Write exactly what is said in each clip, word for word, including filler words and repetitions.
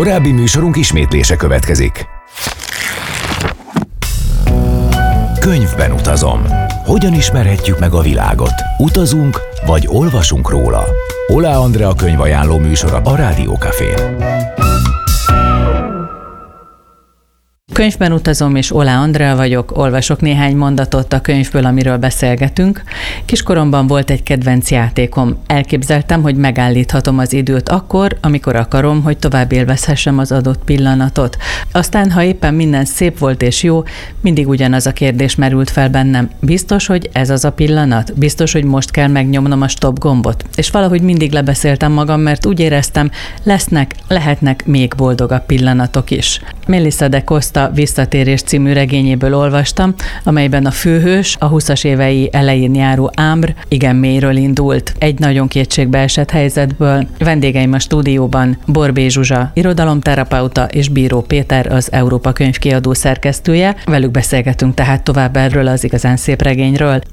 Korábbi műsorunk ismétlése következik. Könyvben utazom. Hogyan ismerhetjük meg a világot? Utazunk, vagy olvasunk róla? Oláh Andrea könyvajánló műsora a Rádió Cafén. Könyvben utazom, és Oláh Andrea vagyok, olvasok néhány mondatot a könyvből, amiről beszélgetünk. Kiskoromban volt egy kedvenc játékom. Elképzeltem, hogy megállíthatom az időt akkor, amikor akarom, hogy tovább élvezhessem az adott pillanatot. Aztán, ha éppen minden szép volt és jó, mindig ugyanaz a kérdés merült fel bennem. Biztos, hogy ez az a pillanat? Biztos, hogy most kell megnyomnom a stop gombot? És valahogy mindig lebeszéltem magam, mert úgy éreztem, lesznek, lehetnek még boldogabb pillanatok is. Melissa de Costa Visszatérés című regényéből olvastam, amelyben a főhős a huszas évei elején járó Ambre igen mélyről indult. Egy nagyon kétségbeesett helyzetből. Vendégeim a stúdióban Borbély Zsuzsa, irodalomterapeuta, és Bíró Péter, az Európa Könyvkiadó szerkesztője. Velük beszélgetünk tehát tovább erről az igazán szép regényről.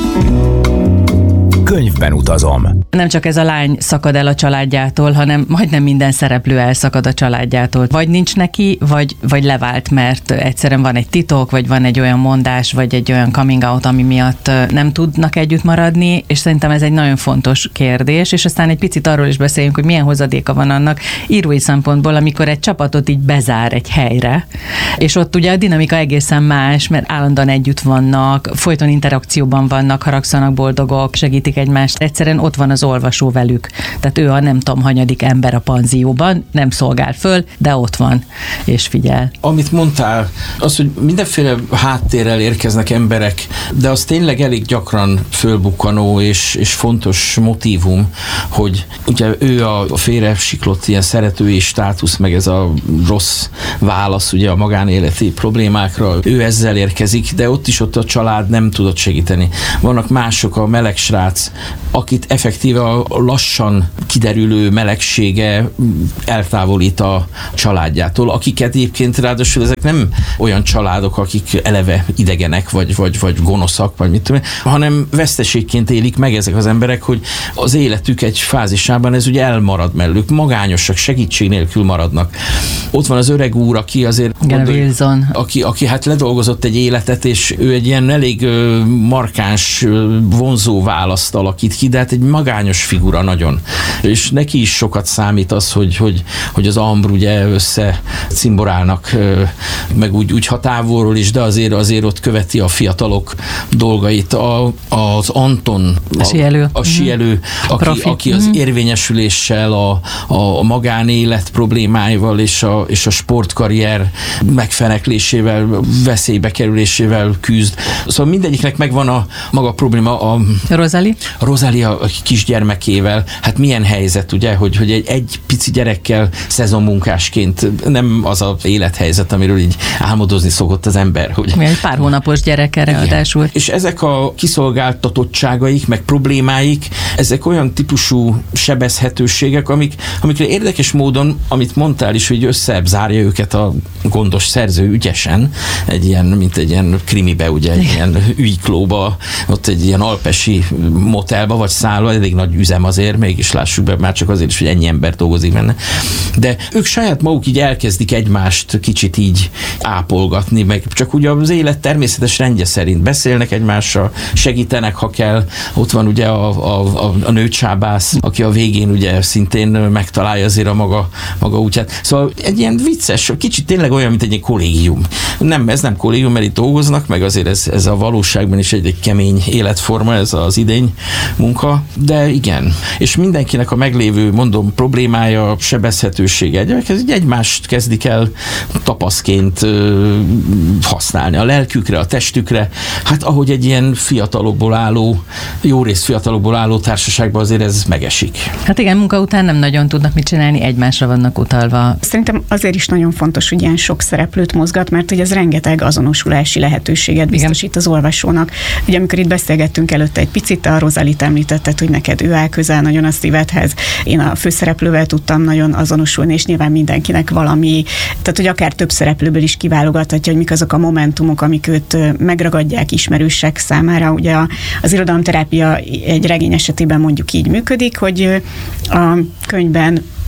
Könyvben utazom. Nem csak ez a lány szakad el a családjától, hanem majdnem minden szereplő elszakad a családjától. Vagy nincs neki, vagy, vagy levált, mert egyszerűen van egy titok, vagy van egy olyan mondás, vagy egy olyan coming out, ami miatt nem tudnak együtt maradni, és szerintem ez egy nagyon fontos kérdés, és aztán egy picit arról is beszéljünk, hogy milyen hozadéka van annak írói szempontból, amikor egy csapatot így bezár egy helyre, és ott ugye a dinamika egészen más, mert állandóan együtt vannak, folyton interakcióban vannak, haragszanak, boldogok, segítik egymást. Egyszerűen ott van az olvasó velük. Tehát ő a nem tudom hanyadik ember a panzióban, nem szolgál föl, de ott van, és figyel. Amit mondtál, az, hogy mindenféle háttérrel érkeznek emberek, de az tényleg elég gyakran fölbukkanó és, és fontos motívum, hogy ugye ő a, a félre siklott ilyen szeretői státusz, meg ez a rossz válasz ugye a magánéleti problémákra, ő ezzel érkezik, de ott is ott a család nem tudott segíteni. Vannak mások, a meleg srác, akit effektíve a lassan kiderülő melegsége eltávolít a családjától, akiket egyébként ráadásul ezek nem olyan családok, akik eleve idegenek, vagy, vagy, vagy gonoszak, vagy mit tudom, hanem veszteségként élik meg ezek az emberek, hogy az életük egy fázisában ez ugye elmarad mellük, magányosak, segítség nélkül maradnak. Ott van az öreg úr, aki azért Wilson. Aki, aki hát ledolgozott egy életet, és ő egy ilyen elég markáns, vonzó választ alakít ki, de hát egy magányos figura nagyon. És neki is sokat számít az, hogy, hogy, hogy az Ambre ugye össze cimborálnak, meg úgy, úgy ha távolról is, de azért, azért ott követi a fiatalok dolgait. A, az Anton, a sielő, a, a sielő aki, aki az érvényesüléssel, a, a magánélet problémáival és a, és a sportkarrier megfeneklésével, veszélybe kerülésével küzd. Szóval mindegyiknek megvan a maga probléma. A Rosalie? A Rosalie a kisgyermekével, hát milyen helyzet, ugye, hogy, hogy egy, egy pici gyerekkel szezonmunkásként nem az az élethelyzet, amiről így álmodozni szokott az ember. Hogy... Egy pár hónapos gyereke ráadásul. És ezek a kiszolgáltatottságaik, meg problémáik, ezek olyan típusú sebezhetőségek, amik, amikre érdekes módon, amit mondtál is, hogy összezárja őket a gondos szerző ügyesen, egy ilyen, mint egy ilyen krimibe, ugye, egy ilyen ügyklóba, ott egy ilyen alpesi motelba, vagy szállva, elég nagy üzem azért, mégis lássuk be, már csak azért is, hogy ennyi ember dolgozik benne. De ők saját maguk így elkezdik egymást kicsit így ápolgatni, meg csak ugye az élet természetes rendje szerint beszélnek egymással, segítenek, ha kell. Ott van ugye a, a, a, a nőcsábász, aki a végén ugye szintén megtalálja azért a maga, maga útját. Szóval egy ilyen vicces, kicsit tényleg olyan, mint egy kollégium. Nem, ez nem kollégium, mert itt dolgoznak, meg azért ez, ez a valóságban is egy, egy kemény életforma, ez az idény munka, de igen. És mindenkinek a meglévő, mondom, problémája, sebezhetősége, ez egymást kezdik el tapaszként ö, használni. A lelkükre, a testükre, hát ahogy egy ilyen fiatalokból álló, jó rész fiatalokból álló társaságban azért ez megesik. Hát igen, munka után nem nagyon tudnak mit csinálni, egymásra vannak utalva. Szerintem azért is nagyon fontos, hogy ilyen sok szereplőt mozgat, mert hogy ez rengeteg azonosulási lehetőséget biztosít az olvasónak. Ugye amikor itt beszélgettünk előtte egy picit, a Rosalie-t említetted, hogy neked ő áll közel nagyon a szívedhez. Én a főszereplővel tudtam nagyon azonosulni, és nyilván mindenkinek valami, tehát hogy akár több szereplőből is kiválogathatja, hogy mik azok a momentumok, amik őt megragadják ismerősek számára. Ugye az irodalomterápia egy regény esetében mondjuk így működik, hogy a könyvben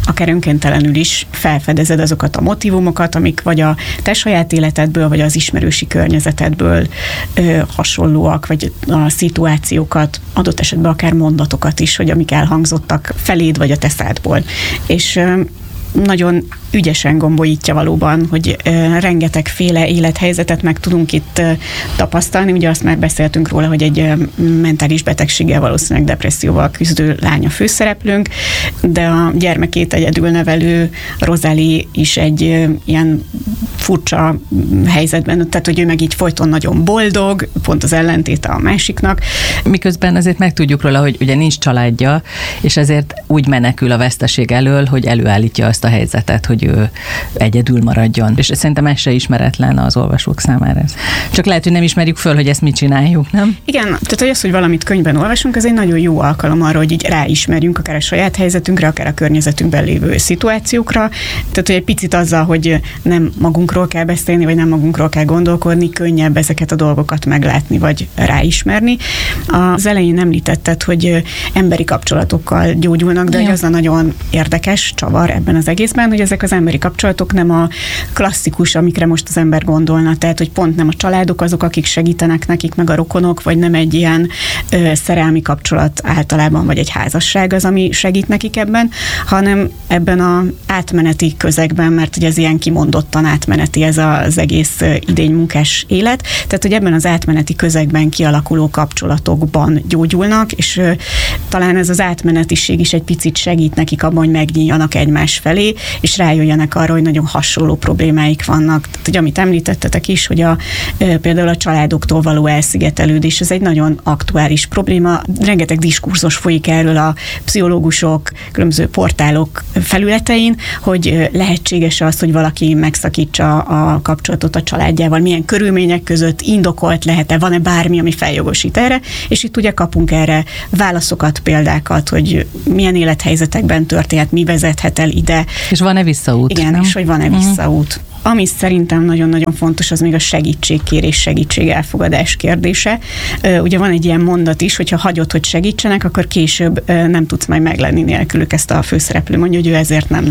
akár önkéntelenül is felfedezed azokat a motivumokat, amik vagy a te saját életedből, vagy az ismerősi környezetedből ö, hasonlóak, vagy a szituációkat, adott esetben akár mondatokat is, hogy amik elhangzottak feléd, vagy a te szádból. És ö, nagyon ügyesen gombolítja valóban, hogy uh, rengetegféle élethelyzetet meg tudunk itt uh, tapasztalni. Ugye azt már beszéltünk róla, hogy egy uh, mentális betegséggel, valószínűleg depresszióval küzdő lánya főszereplőnk, de a gyermekét egyedül nevelő Rosalie is egy uh, ilyen furcsa helyzetben, tehát hogy ő meg így folyton nagyon boldog, pont az ellentéte a másiknak. Miközben azért megtudjuk róla, hogy ugye nincs családja, és ezért úgy menekül a veszteség elől, hogy előállítja azt a helyzetet, hogy ő egyedül maradjon. És szerintem ez se ismeretlen az olvasók számára. Ez. Csak lehet, hogy nem ismerjük föl, hogy ezt mit csináljuk, nem? Igen, tehát hogy az, hogy valamit könyvben olvasunk, ez egy nagyon jó alkalom arra, hogy így ráismerjünk akár a saját helyzetünkre, akár a környezetünkben lévő szituációkra. Tehát, hogy egy picit azzal, hogy nem magunkról kell beszélni, vagy nem magunkról kell gondolkodni, könnyebb ezeket a dolgokat meglátni, vagy ráismerni. Az elején említetted, hogy emberi kapcsolatokkal gyógyulnak, de az a nagyon érdekes csavar ebben az egészben, hogy ezek az emberi kapcsolatok nem a klasszikus, amikre most az ember gondolna, tehát, hogy pont nem a családok azok, akik segítenek nekik, meg a rokonok, vagy nem egy ilyen ö, szerelmi kapcsolat általában, vagy egy házasság az, ami segít nekik ebben, hanem ebben az átmeneti közegben, mert ugye ez ilyen kimondottan átmeneti ez az egész idénymunkás élet, tehát, hogy ebben az átmeneti közegben kialakuló kapcsolatokban gyógyulnak, és ö, talán ez az átmenetiség is egy picit segít nekik abban, hogy megnyíljanak egymás felé, és rájöjjenek arra, hogy nagyon hasonló problémáik vannak. Tehát, hogy amit említettetek is, hogy a, e, például a családoktól való elszigetelődés, ez egy nagyon aktuális probléma. Rengeteg diskurzus folyik erről a pszichológusok, különböző portálok felületein, hogy lehetséges az, hogy valaki megszakítsa a kapcsolatot a családjával, milyen körülmények között, indokolt lehet-e, van-e bármi, ami feljogosít erre, és itt ugye kapunk erre válaszokat, példákat, hogy milyen élethelyzetekben történhet, mi vezethet el ide. És van-e visszaút? Igen, nem? és hogy van-e uh-huh. visszaút. Ami szerintem nagyon-nagyon fontos, az még a segítségkérés, segítségelfogadás kérdése. Ugye van egy ilyen mondat is, hogyha hagyod, hogy segítsenek, akkor később nem tudsz majd meglenni nélkülük, ezt a főszereplő mondja, hogy ő ezért nem